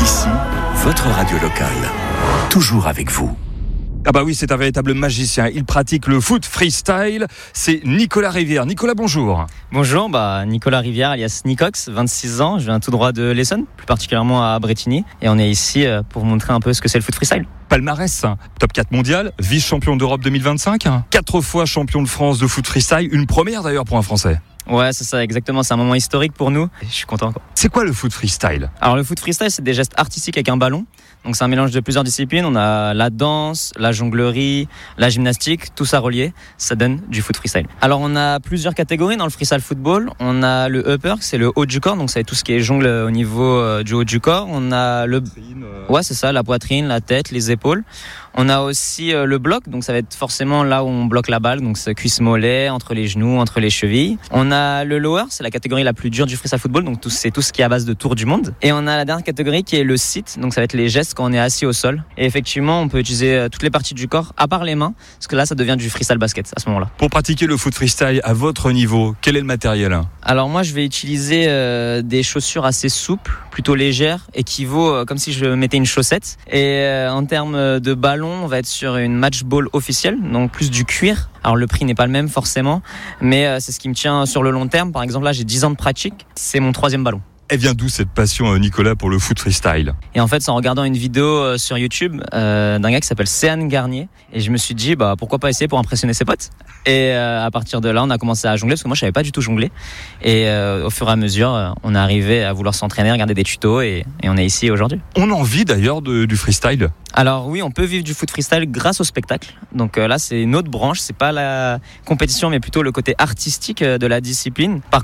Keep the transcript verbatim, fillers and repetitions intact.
Ici, votre radio locale. Toujours avec vous. Ah bah oui, c'est un véritable magicien. Il pratique le foot freestyle. C'est Nicolas Rivière. Nicolas, bonjour. Bonjour, bah Nicolas Rivière, alias Nicox, vingt-six ans. Je viens tout droit de l'Essonne, plus particulièrement à Brétigny. Et on est ici pour vous montrer un peu ce que c'est le foot freestyle. Palmarès, top quatre mondial, vice-champion d'Europe deux mille vingt-cinq, quatre fois champion de France de foot freestyle, une première d'ailleurs pour un Français. Ouais, c'est ça, exactement. C'est un moment historique pour nous. Et je suis content, quoi. C'est quoi le foot freestyle ? Alors, le foot freestyle, c'est des gestes artistiques avec un ballon. Donc, c'est un mélange de plusieurs disciplines. On a la danse, la jonglerie, la gymnastique, tout ça relié. Ça donne du foot freestyle. Alors, on a plusieurs catégories dans le freestyle football. On a le upper, c'est le haut du corps. Donc, ça va être tout ce qui est jongle au niveau euh, du haut du corps. On a le. Ouais, c'est ça, la poitrine, la tête, les épaules. On a aussi euh, le bloc, donc ça va être forcément là où on bloque la balle, donc c'est cuisse-mollet, entre les genoux, entre les chevilles. On a le lower, c'est la catégorie la plus dure du freestyle football, donc tout, c'est tout ce qui est à base de tour du monde. Et on a la dernière catégorie qui est le sit, donc ça va être les gestes quand on est assis au sol. Et effectivement, on peut utiliser euh, toutes les parties du corps, à part les mains, parce que là, ça devient du freestyle basket à ce moment-là. Pour pratiquer le foot freestyle à votre niveau, quel est le matériel ? Alors moi, je vais utiliser euh, des chaussures assez souples, plutôt légères, équivaut euh, comme si je mettais une chaussette. Et euh, en termes de ballon, on va être sur une match ball officielle, donc plus du cuir. Alors le prix n'est pas le même forcément, mais euh, c'est ce qui me tient sur le long terme. Par exemple, là, j'ai dix ans de pratique, c'est mon troisième ballon. Elle vient d'où cette passion, Nicolas, pour le foot freestyle ? Et en fait, c'est en regardant une vidéo sur YouTube euh, d'un gars qui s'appelle Céane Garnier. Et je me suis dit, bah, pourquoi pas essayer pour impressionner ses potes ? Et euh, à partir de là, on a commencé à jongler, parce que moi, je savais pas du tout jongler. Et euh, au fur et à mesure, on est arrivé à vouloir s'entraîner, regarder des tutos, et, et on est ici aujourd'hui. On en vit d'ailleurs de, du freestyle ? Alors oui, on peut vivre du foot freestyle grâce au spectacle. Donc euh, là, c'est une autre branche. C'est pas la compétition, mais plutôt le côté artistique de la discipline. Par